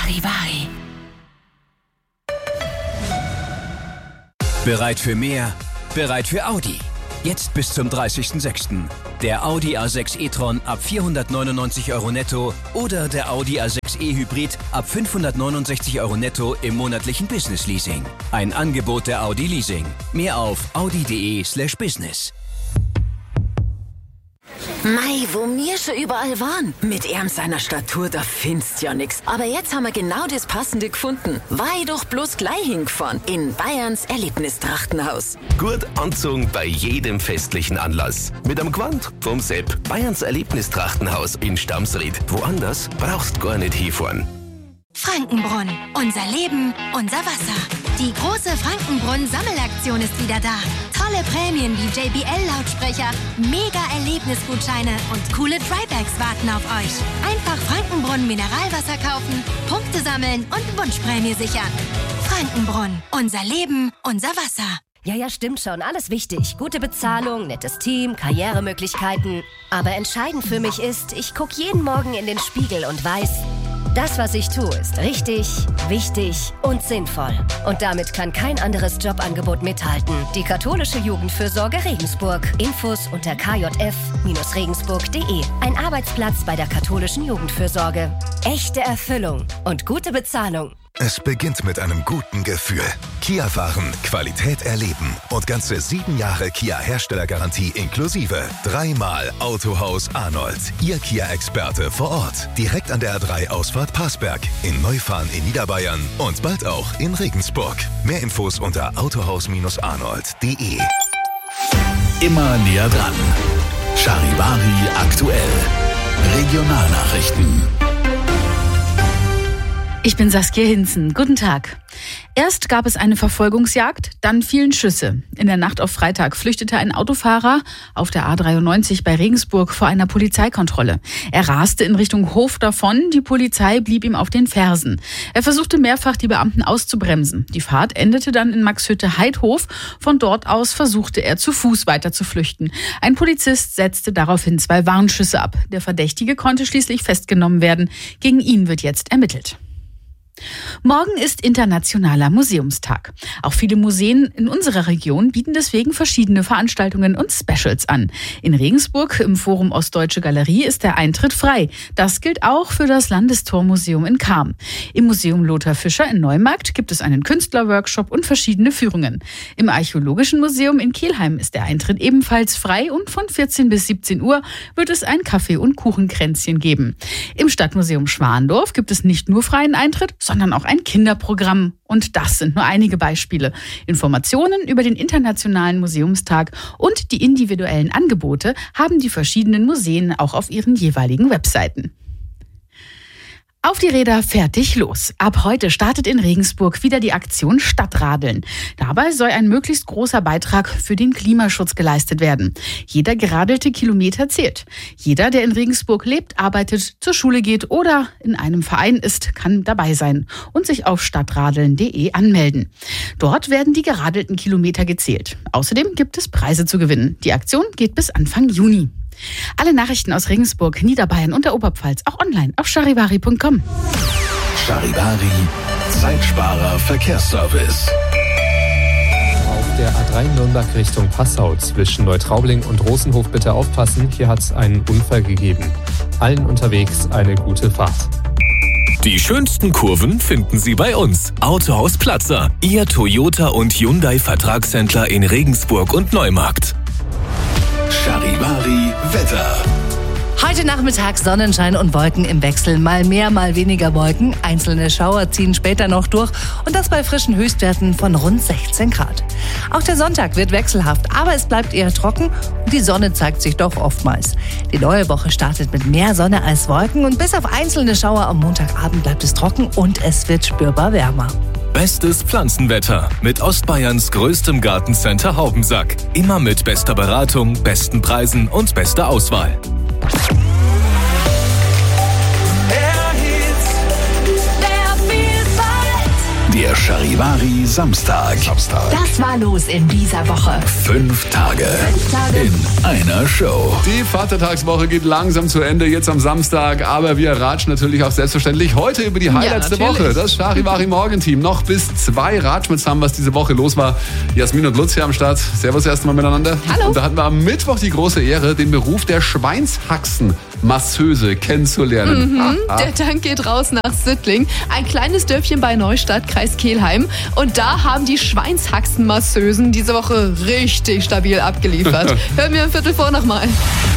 Charivari. Bereit für mehr? Bereit für Audi. Jetzt bis zum 30.06. Der Audi A6 e-tron ab 499 € netto oder der Audi A6 e-Hybrid ab 569 € netto im monatlichen Business-Leasing. Ein Angebot der Audi Leasing. Mehr auf audi.de/business. Mei, wo mir schon überall waren. Mit seiner Statur, da findest ja nix. Aber jetzt haben wir genau das Passende gefunden. Weil doch bloß gleich hingefahren. In Bayerns Erlebnistrachtenhaus. Gut anzogen bei jedem festlichen Anlass. Mit einem Gewand vom Sepp. Bayerns Erlebnistrachtenhaus in Stamsried. Woanders brauchst gar nicht hinfahren. Frankenbrunn. Unser Leben, unser Wasser. Die große Frankenbrunn-Sammelaktion ist wieder da. Tolle Prämien wie JBL-Lautsprecher, Mega-Erlebnisgutscheine und coole Drybags warten auf euch. Einfach Frankenbrunn Mineralwasser kaufen, Punkte sammeln und Wunschprämie sichern. Frankenbrunn. Unser Leben, unser Wasser. Ja, stimmt schon. Alles wichtig. Gute Bezahlung, nettes Team, Karrieremöglichkeiten. Aber entscheidend für mich ist, ich gucke jeden Morgen in den Spiegel und weiß, das, was ich tue, ist richtig, wichtig und sinnvoll. Und damit kann kein anderes Jobangebot mithalten. Die katholische Jugendfürsorge Regensburg. Infos unter kjf-regensburg.de. Ein Arbeitsplatz bei der katholischen Jugendfürsorge. Echte Erfüllung und gute Bezahlung. Es beginnt mit einem guten Gefühl. Kia fahren, Qualität erleben und ganze 7 Jahre Kia-Herstellergarantie inklusive. 3-mal Autohaus Arnold. Ihr Kia-Experte vor Ort. Direkt an der A3-Ausfahrt Passberg. In Neufahren in Niederbayern und bald auch in Regensburg. Mehr Infos unter autohaus-arnold.de. Immer näher dran. Charivari aktuell. Regionalnachrichten. Ich bin Saskia Hinzen. Guten Tag. Erst gab es eine Verfolgungsjagd, dann fielen Schüsse. In der Nacht auf Freitag flüchtete ein Autofahrer auf der A93 bei Regensburg vor einer Polizeikontrolle. Er raste in Richtung Hof davon, die Polizei blieb ihm auf den Fersen. Er versuchte mehrfach, die Beamten auszubremsen. Die Fahrt endete dann in Maxhütte-Heidhof. Von dort aus versuchte er zu Fuß weiter zu flüchten. Ein Polizist setzte daraufhin 2 Warnschüsse ab. Der Verdächtige konnte schließlich festgenommen werden. Gegen ihn wird jetzt ermittelt. Morgen ist Internationaler Museumstag. Auch viele Museen in unserer Region bieten deswegen verschiedene Veranstaltungen und Specials an. In Regensburg im Forum Ostdeutsche Galerie ist der Eintritt frei. Das gilt auch für das Landestormuseum in Cham. Im Museum Lothar Fischer in Neumarkt gibt es einen Künstlerworkshop und verschiedene Führungen. Im Archäologischen Museum in Kelheim ist der Eintritt ebenfalls frei und von 14 bis 17 Uhr wird es ein Kaffee- und Kuchenkränzchen geben. Im Stadtmuseum Schwandorf gibt es nicht nur freien Eintritt, sondern auch ein Kinderprogramm. Und das sind nur einige Beispiele. Informationen über den Internationalen Museumstag und die individuellen Angebote haben die verschiedenen Museen auch auf ihren jeweiligen Webseiten. Auf die Räder, fertig, los. Ab heute startet in Regensburg wieder die Aktion Stadtradeln. Dabei soll ein möglichst großer Beitrag für den Klimaschutz geleistet werden. Jeder geradelte Kilometer zählt. Jeder, der in Regensburg lebt, arbeitet, zur Schule geht oder in einem Verein ist, kann dabei sein und sich auf stadtradeln.de anmelden. Dort werden die geradelten Kilometer gezählt. Außerdem gibt es Preise zu gewinnen. Die Aktion geht bis Anfang Juni. Alle Nachrichten aus Regensburg, Niederbayern und der Oberpfalz auch online auf charivari.com. Charivari, Zeitsparer Verkehrsservice. Auf der A3 Nürnberg Richtung Passau zwischen Neutraubling und Rosenhof bitte aufpassen, hier hat es einen Unfall gegeben. Allen unterwegs eine gute Fahrt. Die schönsten Kurven finden Sie bei uns. Autohaus Platzer, Ihr Toyota und Hyundai Vertragshändler in Regensburg und Neumarkt. Charivari Wetter. Heute Nachmittag Sonnenschein und Wolken im Wechsel. Mal mehr, mal weniger Wolken. Einzelne Schauer ziehen später noch durch und das bei frischen Höchstwerten von rund 16 Grad. Auch der Sonntag wird wechselhaft, aber es bleibt eher trocken und die Sonne zeigt sich doch oftmals. Die neue Woche startet mit mehr Sonne als Wolken und bis auf einzelne Schauer am Montagabend bleibt es trocken und es wird spürbar wärmer. Bestes Pflanzenwetter mit Ostbayerns größtem Gartencenter Haubensack. Immer mit bester Beratung, besten Preisen und bester Auswahl. Der Charivari Samstag. Das war los in dieser Woche. 5 Tage in einer Show. Die Vatertagswoche geht langsam zu Ende, jetzt am Samstag. Aber wir ratschen natürlich auch selbstverständlich heute über die Highlights der Woche. Das Charivari-Morgen-Team. Noch bis 2 ratschen wir zusammen, was diese Woche los war. Jasmin und Lutz hier am Start. Servus erstmal miteinander. Hallo. Und da hatten wir am Mittwoch die große Ehre, den Beruf der Schweinshaxen-Masseuse kennenzulernen. Der Dank geht raus nach Süttling. Ein kleines Dörfchen bei Neustadt, Kreis Kelheim. Und da haben die Schweinshaxen-Masseusen diese Woche richtig stabil abgeliefert. Hören wir um 3:15 nochmal.